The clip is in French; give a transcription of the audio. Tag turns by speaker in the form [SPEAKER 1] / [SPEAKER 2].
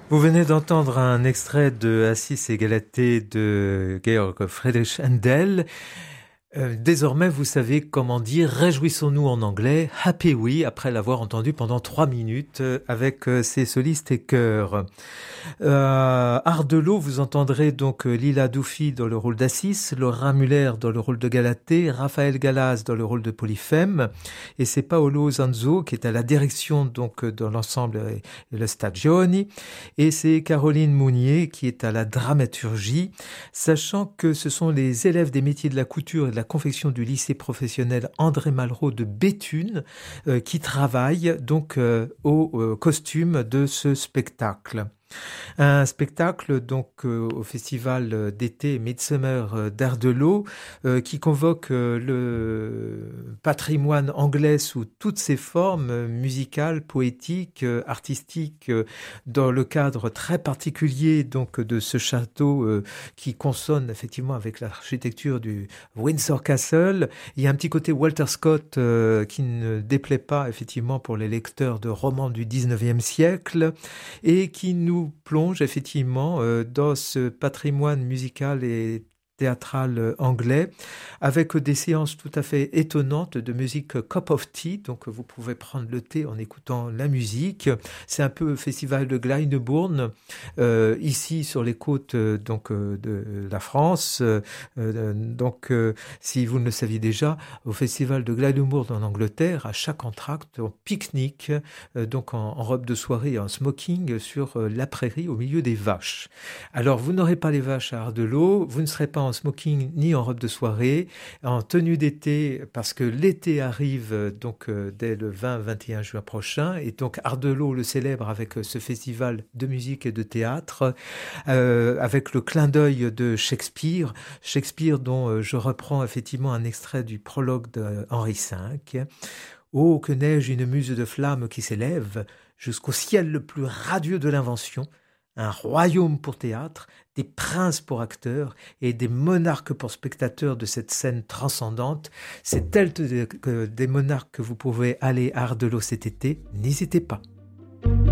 [SPEAKER 1] Vous venez d'entendre un extrait de Assis et Galatée de Georg Friedrich Händel. Désormais, vous savez comment dire réjouissons-nous en anglais, happy we, après l'avoir entendu pendant 3 minutes avec ses solistes et chœurs. Ardelot, vous entendrez donc Lila Doufi dans le rôle d'Assis, Laura Muller dans le rôle de Galatée, Raphaël Galaz dans le rôle de Polyphème, et c'est Paolo Zanzo qui est à la direction donc dans l'ensemble et le Stagioni, et c'est Caroline Mounier qui est à la dramaturgie, sachant que ce sont les élèves des métiers de la couture et de la confection du lycée professionnel André Malraux de Béthune qui travaillent donc au costume de ce spectacle. Un spectacle donc au festival d'été Midsummer d'Ardelot qui convoque le patrimoine anglais sous toutes ses formes musicales, poétiques, artistiques dans le cadre très particulier donc de ce château qui consonne effectivement avec l'architecture du Windsor Castle. Il y a un petit côté Walter Scott qui ne déplaît pas effectivement pour les lecteurs de romans du 19e siècle et qui nous plonge effectivement dans ce patrimoine musical et théâtral anglais, avec des séances tout à fait étonnantes de musique cup of tea, donc vous pouvez prendre le thé en écoutant la musique. C'est un peu festival de Glyndebourne, ici sur les côtes donc de la France. Donc, si vous ne le saviez déjà, au festival de Glyndebourne en Angleterre, à chaque entracte, on pique-nique, donc en robe de soirée et en smoking sur la prairie au milieu des vaches. Alors, vous n'aurez pas les vaches à Ardelot, vous ne serez pas en smoking ni en robe de soirée, en tenue d'été, parce que l'été arrive donc dès le 20-21 juin prochain, et donc Ardelot le célèbre avec ce festival de musique et de théâtre, avec le clin d'œil de Shakespeare dont je reprends effectivement un extrait du prologue de Henri V. « Oh, que neige une muse de flamme qui s'élève jusqu'au ciel le plus radieux de l'invention, un royaume pour théâtre, des princes pour acteurs et des monarques pour spectateurs de cette scène transcendante. C'est tel que des monarques que vous pouvez aller à Ardelot cet été, n'hésitez pas. »